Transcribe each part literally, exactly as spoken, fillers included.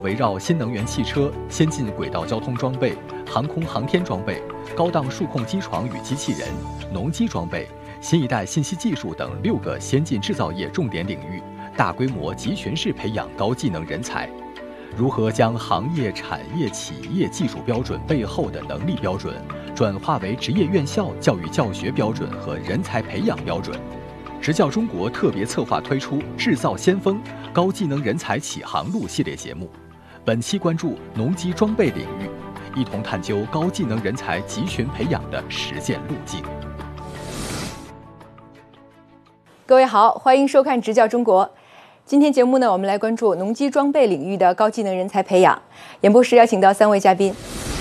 围绕新能源汽车、先进轨道交通装备、航空航天装备、高档数控机床与机器人、农机装备、新一代信息技术等六个先进制造业重点领域，大规模集群式培养高技能人才。如何将行业、产业、企业技术标准背后的能力标准，转化为职业院校教育教学标准和人才培养标准？职教中国特别策划推出《制造先锋：高技能人才启航路》系列节目。本期关注农机装备领域，一同探究高技能人才集群培养的实践路径。 各位好，欢迎收看《职教中国》。今天节目呢，我们来关注农机装备领域的高技能人才培养。演播室邀请到三位嘉宾。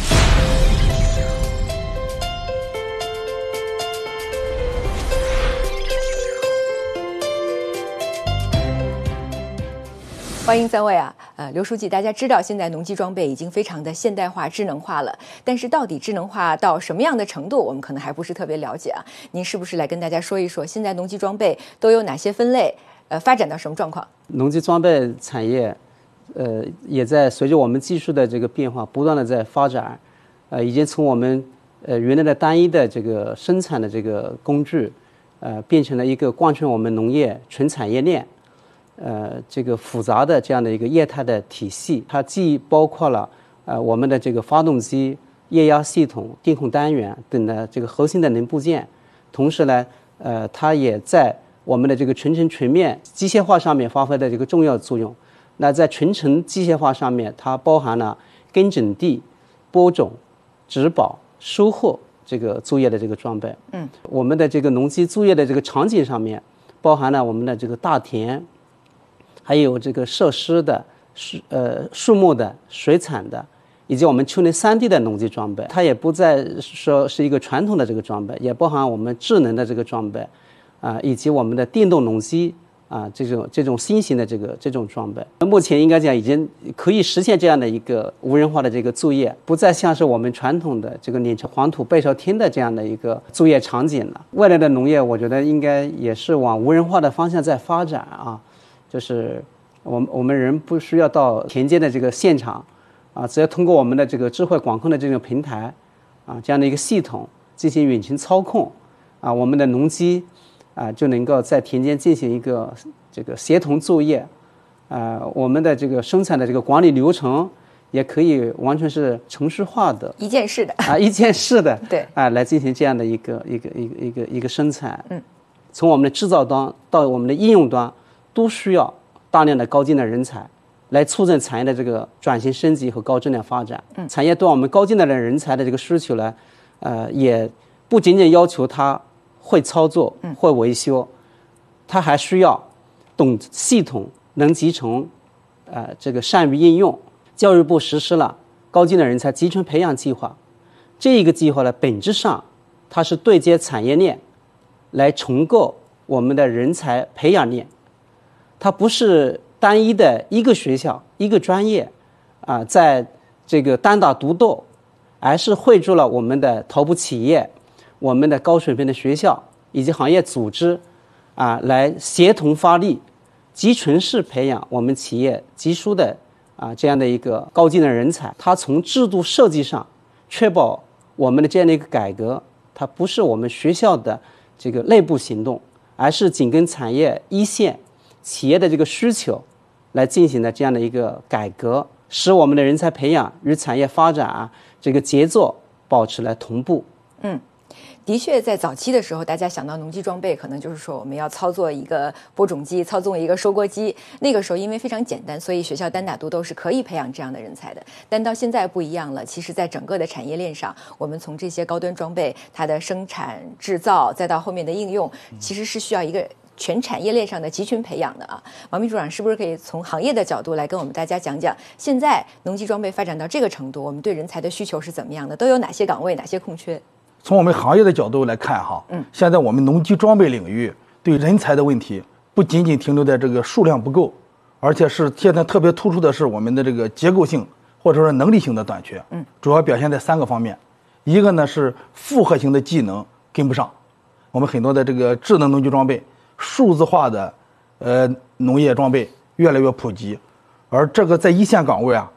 欢迎三位啊，呃，刘书记，大家知道现在农机装备已经非常的现代化、智能化了，但是到底智能化到什么样的程度，我们可能还不是特别了解啊。您是不是来跟大家说一说，现在农机装备都有哪些分类？呃，发展到什么状况？ 农机装备产业，呃，也在随着我们技术的这个变化，不断的在发展，呃，已经从我们呃原来的单一的这个生产的这个工具，呃，变成了一个贯穿我们农业全产业链。呃，这个复杂的这样的一个业态的体系，它既包括了呃我们的这个发动机、液压系统、电控单元等的这个核心的零部件，同时呢，呃，它也在我们的这个全程全面机械化上面发挥的这个重要作用。那在全程机械化上面，它包含了耕整地、播种、植保、收获这个作业的这个装备。嗯，我们的这个农机作业的这个场景上面，包含了我们的这个大田。还有这个设施的、呃树木的、水产的，以及我们丘陵三 D 的农机装备，它也不再说是一个传统的这个装备，也包含我们智能的这个装备，啊、呃，以及我们的电动农机啊、呃、这种这种新型的这个这种装备。目前应该讲已经可以实现这样的一个无人化的这个作业，不再像是我们传统的这个碾成黄土背朝天的这样的一个作业场景了。未来的农业，我觉得应该也是往无人化的方向在发展啊。就是我们我们人不需要到田间的这个现场啊，只要通过我们的这个智慧管控的这种平台啊，这样的一个系统进行远程操控啊，我们的农机啊就能够在田间进行一个这个协同作业啊，我们的这个生产的这个管理流程也可以完全是程序化的， 一件式的啊，一件式的对啊来进行这样的一个一个一个一个一个生产。嗯，从我们的制造端到我们的应用端。都需要大量的高技能人才来促进产业的这个转型升级和高质量发展。嗯，产业对我们高技能的人才的这个需求呢，呃，也不仅仅要求他会操作、会维修，他还需要懂系统、能集成，呃，这个善于应用。教育部实施了高技能人才集群培养计划，这一个计划呢，本质上它是对接产业链，来重构我们的人才培养链。它不是单一的一个学校一个专业啊、呃，在这个单打独斗，而是汇聚了我们的头部企业、我们的高水平的学校以及行业组织啊、呃，来协同发力，集群式培养我们企业急需的啊、呃、这样的一个高技能人才。它从制度设计上确保我们的这样的一个改革，它不是我们学校的这个内部行动，而是紧跟产业一线。企业的这个需求来进行的这样的一个改革，使我们的人才培养与产业发展啊这个节奏保持了同步。 嗯，的确，在早期的时候，大家想到农机装备，可能就是说我们要操作一个播种机，操纵一个收割机。那个时候因为非常简单，所以学校单打独斗是可以培养这样的人才的。但到现在不一样了，其实在整个的产业链上，我们从这些高端装备它的生产制造，再到后面的应用，其实是需要一个全产业链上的集群培养的啊。王秘书长是不是可以从行业的角度来跟我们大家讲讲，现在农机装备发展到这个程度，我们对人才的需求是怎么样的，都有哪些岗位，哪些空缺？ 从我们行业的角度来看哈，嗯，现在我们农机装备领域对人才的问题不仅仅停留在这个数量不够，而且是现在特别突出的是我们的这个结构性或者说能力性的短缺。嗯，主要表现在三个方面，一个呢是复合型的技能跟不上，我们很多的这个智能农机装备。数字化的呃农业装备越来越普及，而这个在一线岗位啊，